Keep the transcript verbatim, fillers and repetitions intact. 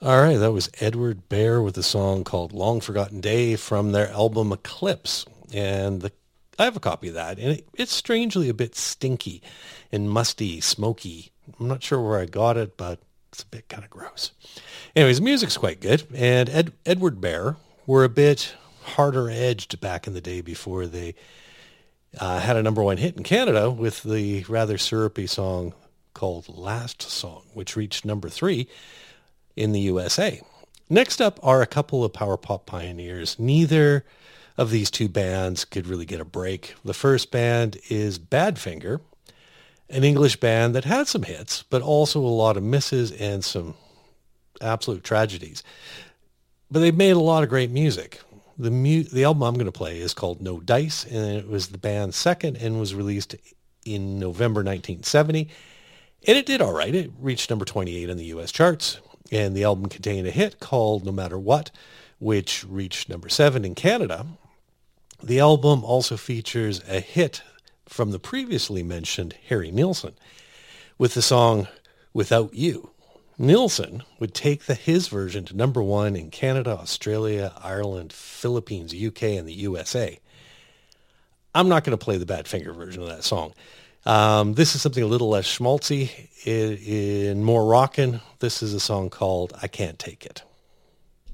All right, that was Edward Bear with a song called Long Forgotten Day from their album Eclipse. And the, I have a copy of that, and it, it's strangely a bit stinky and musty, smoky. I'm not sure where I got it, but it's a bit kind of gross. Anyways, the music's quite good, and Ed, Edward Bear were a bit harder edged back in the day before they uh, had a number one hit in Canada with the rather syrupy song called Last Song, which reached number three in the U S A. Next up are a couple of power pop pioneers. Neither of these two bands could really get a break. The first band is Badfinger, an English band that had some hits, but also a lot of misses and some absolute tragedies. But they've made a lot of great music. The mu- the album I'm going to play is called No Dice, and it was the band's second and was released in November nineteen seventy. And it did all right. It reached number twenty-eight on the U S charts. And the album contained a hit called No Matter What, which reached number seven in Canada. The album also features a hit from the previously mentioned Harry Nilsson with the song Without You. Nilsson would take the, his version to number one in Canada, Australia, Ireland, Philippines, U K, and the U S A. I'm not going to play the Badfinger version of that song. Um, this is something a little less schmaltzy, in, in more rockin'. This is a song called I Can't Take It.